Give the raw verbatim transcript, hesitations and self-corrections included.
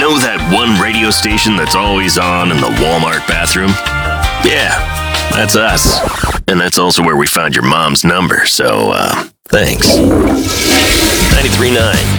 Know that one radio station that's always on in the Walmart bathroom? Yeah, that's us. And that's also where we found your mom's number, so, uh, thanks. ninety-three point nine